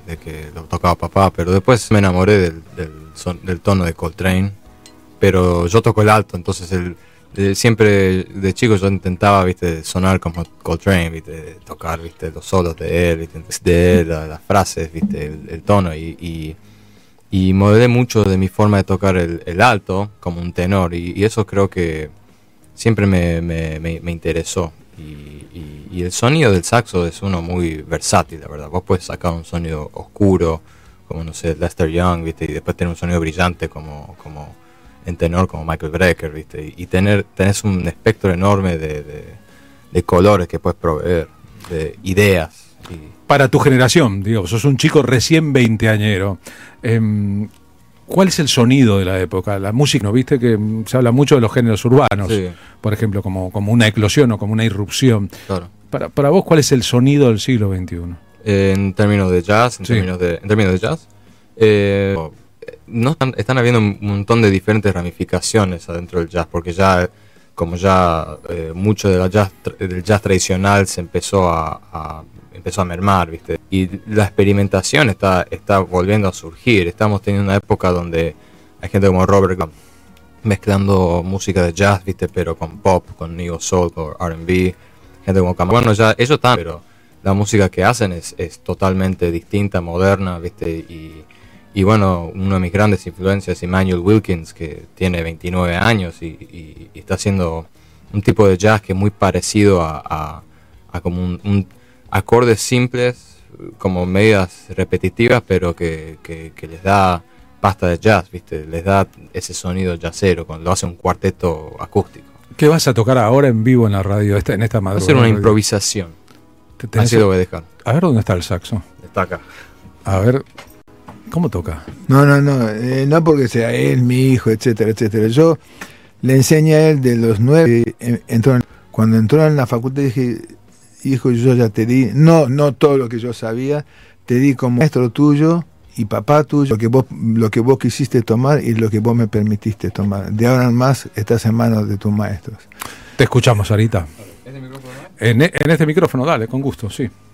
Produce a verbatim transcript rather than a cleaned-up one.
de que lo tocaba papá, pero después me enamoré del, del, son, del tono de Coltrane, pero yo toco el alto, entonces el, el, siempre de chico yo intentaba, viste, sonar como Coltrane, viste, tocar, viste, los solos de él, viste, de él, las frases, viste, el, el tono, y, y, y modelé mucho de mi forma de tocar el, el alto como un tenor, y, y eso creo que siempre me, me, me, me interesó. Y, y, y el sonido del saxo es uno muy versátil, la verdad. Vos puedes sacar un sonido oscuro, como no sé, Lester Young, ¿viste? Y después tener un sonido brillante como, como en tenor, como Michael Brecker, ¿viste? Y, y tener, tenés un espectro enorme de, de, de colores que puedes proveer, de ideas. Y... Para tu generación, digo, sos un chico recién veinteañero. Eh, ¿Cuál es el sonido de la época? La música, ¿no? Viste que se habla mucho de los géneros urbanos, sí. Por ejemplo, como, como una eclosión o como una irrupción. Claro. Para, para vos, ¿cuál es el sonido del siglo veintiuno? Eh, en términos de jazz, en, sí. términos, de, en términos de jazz, eh, no están, están habiendo un montón de diferentes ramificaciones adentro del jazz, porque ya, como ya eh, mucho de la jazz, del jazz tradicional se empezó a, a empezó a mermar, ¿viste? Y la experimentación está, está volviendo a surgir. Estamos teniendo una época donde hay gente como Robert mezclando música de jazz, ¿viste? Pero con pop, con neo soul, con R and B. Gente como Cam- Bueno, ya ellos están, pero la música que hacen es, es totalmente distinta, moderna, ¿viste? Y, y bueno, una de mis grandes influencias es Emmanuel Wilkins, que tiene veintinueve años y, y, y está haciendo un tipo de jazz que es muy parecido a, a, a como un, un acordes simples, como medidas repetitivas, pero que, que, que les da pasta de jazz, ¿viste? Les da ese sonido jazzero, cuando lo hace un cuarteto acústico. ¿Qué vas a tocar ahora en vivo en la radio, esta, en esta madrugada? Va a ser una improvisación. Así lo voy a dejar. A ver dónde está el saxo. Está acá. A ver, ¿cómo toca? No, no, no, eh, no porque sea él, mi hijo, etcétera, etcétera. Yo le enseñé a él de los nueve, eh, entró, cuando entró en la facultad dije... Hijo, yo ya te di, no, no todo lo que yo sabía, te di como maestro tuyo y papá tuyo, lo que vos, lo que vos quisiste tomar y lo que vos me permitiste tomar. De ahora en más estás en manos de tus maestros. Te escuchamos, Sarita. ¿Este micrófono? En, en este micrófono, dale, con gusto, sí.